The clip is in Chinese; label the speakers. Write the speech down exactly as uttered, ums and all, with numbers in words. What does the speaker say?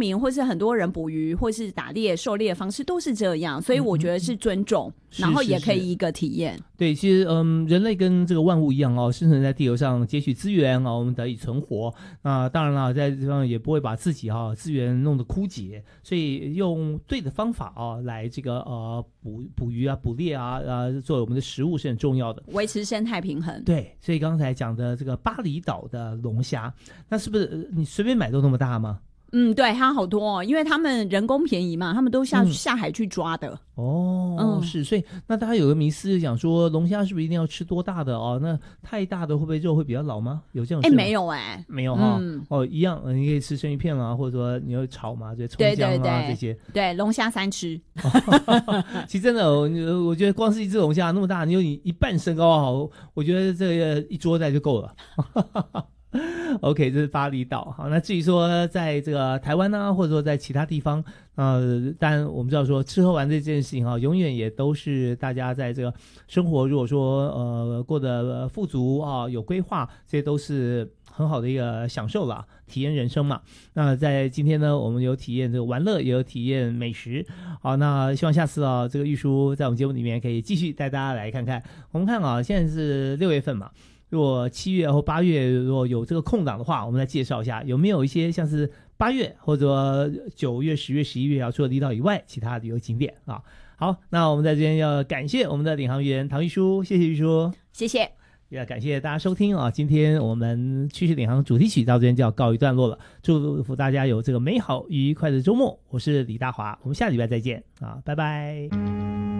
Speaker 1: 民或是很多人捕鱼或是打猎狩猎的方式都是这样，所以我觉得是尊重，嗯、然后也可以一个体验。
Speaker 2: 对，其实嗯，人类跟这个万物一样哦，生存在地球上，截取资源哦，我们得以存活。那当然了，在这地方也不会把自己哈、哦、资源弄得枯竭，所以用对的方法哦来这个呃捕捕鱼啊、捕猎啊呃作为我们的食物是很重要的，
Speaker 1: 维持生态平衡。
Speaker 2: 对，所以刚才讲的这个巴厘岛的龙虾，那是不是你随便买都那么大吗？
Speaker 1: 嗯，对，它好多哦，因为他们人工便宜嘛，他们都下、嗯、下海去抓的。
Speaker 2: 哦，嗯、是，所以那大家有个迷思讲说，龙虾是不是一定要吃多大的哦？那太大的会不会肉会比较老吗？有这种事吗？
Speaker 1: 哎，没有哎、欸，
Speaker 2: 没有哈、嗯。哦，一样，你可以吃生鱼片啦，或者说你要炒嘛，这些葱姜啊
Speaker 1: 对对对
Speaker 2: 这些。
Speaker 1: 对，龙虾三吃。
Speaker 2: 其实真的，我我觉得光是一只龙虾那么大，你有你一半身高好，我觉得这个一桌菜就够了。OK， 这是巴厘岛。好，那至于说在这个台湾呢、啊，或者说在其他地方，呃，当然我们知道说吃喝玩这件事情啊，永远也都是大家在这个生活，如果说呃过得富足啊，有规划，这些都是很好的一个享受啦，体验人生嘛。那在今天呢，我们有体验这个玩乐，也有体验美食。好，那希望下次啊，这个玉书在我们节目里面可以继续带大家来看看。我们看啊，现在是六月份嘛。如果七月或八月如果有这个空档的话，我们来介绍一下有没有一些像是八月或者九月、十月、十一月啊，除了离岛以外，其他旅游景点啊。好，那我们在这边要感谢我们的领航员唐玉书，谢谢玉书，
Speaker 1: 谢谢，
Speaker 2: 也感谢大家收听啊。今天我们趋势领航主题曲到这边就要告一段落了，祝福大家有这个美好愉快的周末。我是李大华，我们下礼拜再见啊，拜拜。